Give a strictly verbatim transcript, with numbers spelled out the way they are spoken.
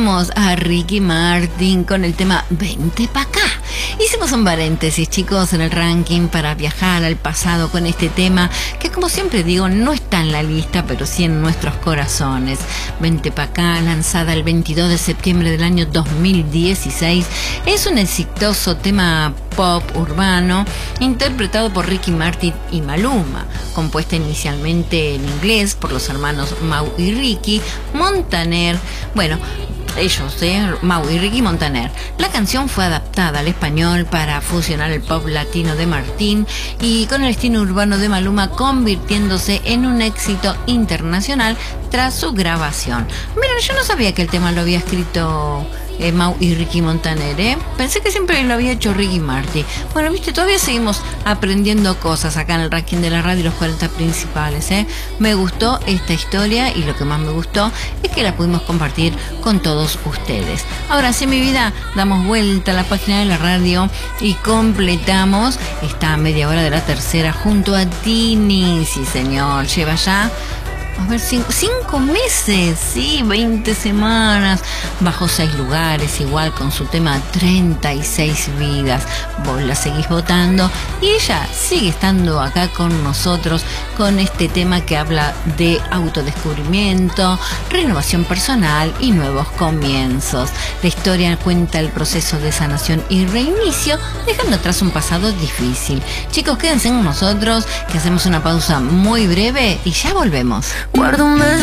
escuchamos a Ricky Martin con el tema Vente pa' acá. Hicimos un paréntesis, chicos, en el ranking para viajar al pasado con este tema que, como siempre digo, no está en la lista, pero sí en nuestros corazones. Vente pa' acá, lanzada el veintidós de septiembre del año dos mil dieciséis, es un exitoso tema pop urbano interpretado por Ricky Martin y Maluma, compuesta inicialmente en inglés por los hermanos Mau y Ricky Montaner. Bueno, ellos, ¿eh? Mau y Ricky Montaner. La canción fue adaptada al español para fusionar el pop latino de Martín y con el estilo urbano de Maluma, convirtiéndose en un éxito internacional tras su grabación. Miren, yo no sabía que el tema lo había escrito Eh, Mau y Ricky Montaner, ¿eh? Pensé que siempre lo había hecho Ricky Martin. Bueno, viste, todavía seguimos aprendiendo cosas acá en el ranking de la radio, los cuarenta principales, ¿eh? Me gustó esta historia y lo que más me gustó es que la pudimos compartir con todos ustedes. Ahora sí, mi vida, damos vuelta a la página de la radio y completamos esta media hora de la tercera junto a Tini. Sí, señor, lleva ya... A ver, cinco, cinco meses, sí, veinte semanas, bajo seis lugares, igual con su tema treinta y seis vidas. Vos la seguís votando y ella sigue estando acá con nosotros con este tema que habla de autodescubrimiento, renovación personal y nuevos comienzos. La historia cuenta el proceso de sanación y reinicio, dejando atrás un pasado difícil. Chicos, quédense con nosotros, que hacemos una pausa muy breve y ya volvemos. Guardo un beso